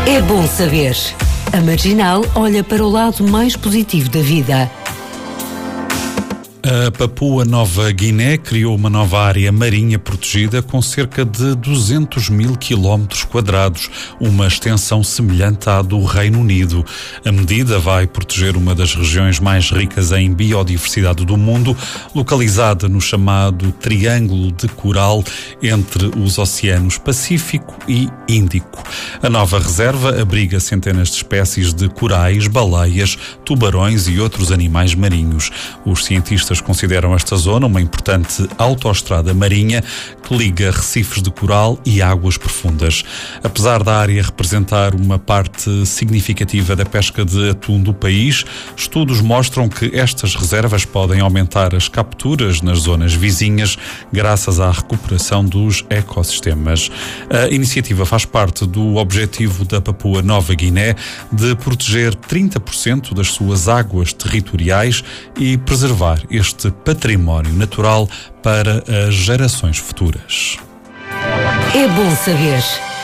É bom saber. A Marginal olha para o lado mais positivo da vida. A Papua Nova Guiné criou uma nova área marinha protegida com cerca de 200 mil quilómetros quadrados, uma extensão semelhante à do Reino Unido. A medida vai proteger uma das regiões mais ricas em biodiversidade do mundo, localizada no chamado Triângulo de Coral entre os oceanos Pacífico e Índico. A nova reserva abriga centenas de espécies de corais, baleias, tubarões e outros animais marinhos. Os cientistas consideram esta zona uma importante autoestrada marinha que liga recifes de coral e águas profundas. Apesar da área representar uma parte significativa da pesca de atum do país, estudos mostram que estas reservas podem aumentar as capturas nas zonas vizinhas graças à recuperação dos ecossistemas. A iniciativa faz parte do objetivo da Papua Nova Guiné de proteger 30% das suas águas territoriais e preservar este património natural para as gerações futuras. É bom saber.